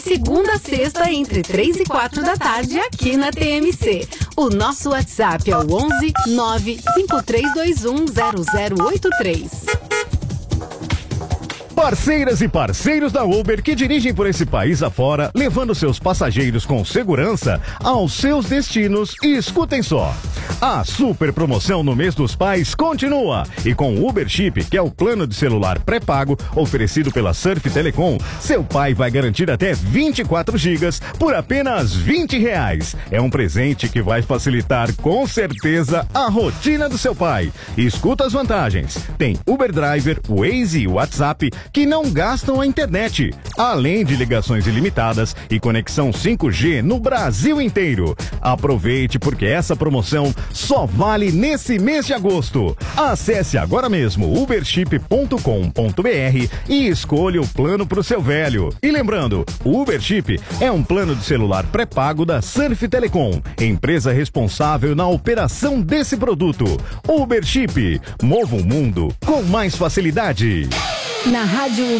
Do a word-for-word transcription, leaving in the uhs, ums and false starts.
Segunda a sexta, entre três e quatro da tarde, aqui na T M C. O nosso WhatsApp é o onze nove cinco três dois um zero zero oito três. Parceiras e parceiros da Uber que dirigem por esse país afora, levando seus passageiros com segurança aos seus destinos, e escutem só. A super promoção no mês dos pais continua, e com o Uber Chip, que é o plano de celular pré-pago oferecido pela Surf Telecom, seu pai vai garantir até vinte e quatro gigas por apenas vinte reais. É um presente que vai facilitar com certeza a rotina do seu pai. Escuta as vantagens. Tem Uber Driver, Waze e WhatsApp que não gastam a internet, além de ligações ilimitadas e conexão cinco G no Brasil inteiro. Aproveite, porque essa promoção só vale nesse mês de agosto. Acesse agora mesmo uberchip ponto com ponto br e escolha o plano para o seu velho. E lembrando, o Uber Chip é um plano de celular pré-pago da Surf Telecom, empresa responsável na operação desse produto. Uber Chip, mova o mundo com mais facilidade. Na Rádio